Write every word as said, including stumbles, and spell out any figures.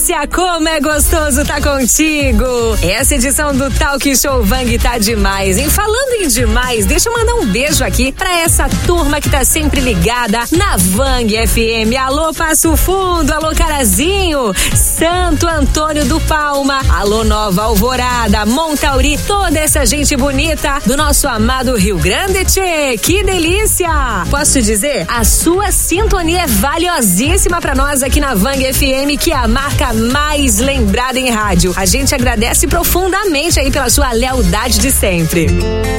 delícia, como é gostoso tá contigo. Essa edição do Talk Show Vang tá demais, hein? Falando em demais, deixa eu mandar um beijo aqui pra essa turma que tá sempre ligada na Vang F M. Alô, Passo Fundo, alô, Carazinho, Santo Antônio do Palma, alô, Nova Alvorada, Montauri, toda essa gente bonita do nosso amado Rio Grande, tchê, que delícia! Posso dizer, a sua sintonia é valiosíssima pra nós aqui na Vang F M, que é a marca mais lembrada em rádio. A gente agradece profundamente aí pela sua lealdade de sempre.